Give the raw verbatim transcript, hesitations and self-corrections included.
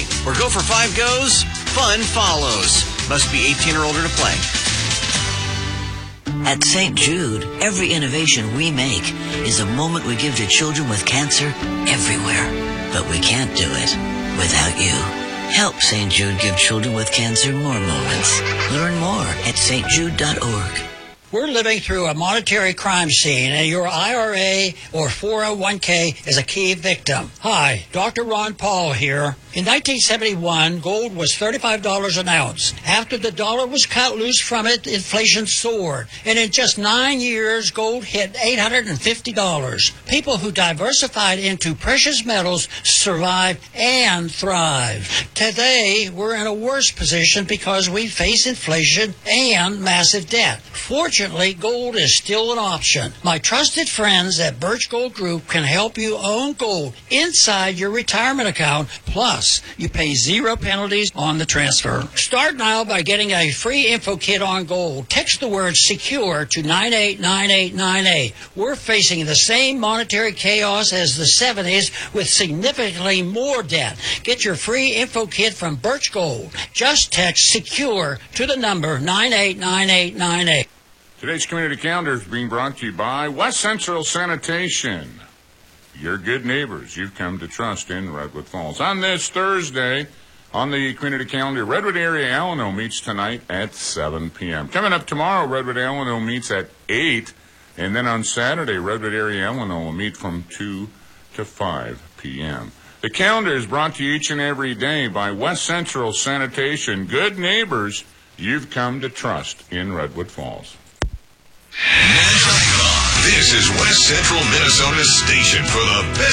Where Go for Five goes, fun follows. Must be eighteen or older to play. At Saint Jude, every innovation we make is a moment we give to children with cancer everywhere. But we can't do it without you. Help Saint Jude give children with cancer more moments. Learn more at s t jude dot org. We're living through a monetary crime scene, and your I R A or four oh one k is a key victim. Hi, Doctor Ron Paul here. In nineteen seventy-one, gold was thirty-five dollars an ounce. After the dollar was cut loose from it, inflation soared. And in just nine years, gold hit eight hundred fifty dollars. People who diversified into precious metals survived and thrived. Today, we're in a worse position because we face inflation and massive debt. Fortunately, gold is still an option. My trusted friends at Birch Gold Group can help you own gold inside your retirement account. Plus, you pay zero penalties on the transfer. Start now by getting a free info kit on gold. Text the word SECURE to nine eight nine eight nine eight. We're facing the same monetary chaos as the seventies with significantly more debt. Get your free info kit from Birch Gold. Just text SECURE to the number nine eight nine eight nine eight. Today's community calendar is being brought to you by West Central Sanitation. Your good neighbors you've come to trust in Redwood Falls. On this Thursday, on the community calendar, Redwood Area Alano meets tonight at seven p.m. Coming up tomorrow, Redwood Alano meets at eight. And then on Saturday, Redwood Area Alano will meet from two to five p.m. The calendar is brought to you each and every day by West Central Sanitation. Good neighbors you've come to trust in Redwood Falls. This is West Central Minnesota's station for the best